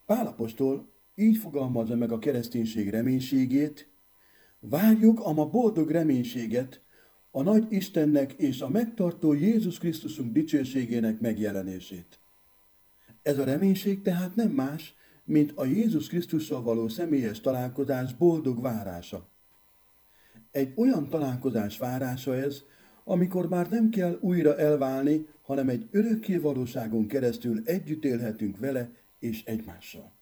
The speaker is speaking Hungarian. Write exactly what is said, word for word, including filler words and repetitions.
Pál apostol így fogalmazza meg a kereszténység reménységét: várjuk a ma boldog reménységet, a nagy Istennek és a megtartó Jézus Krisztusunk dicsőségének megjelenését. Ez a reménység tehát nem más, mint a Jézus Krisztussal való személyes találkozás boldog várása. Egy olyan találkozás várása ez, amikor már nem kell újra elválni, hanem egy örökké valóságon keresztül együtt élhetünk vele és egymással.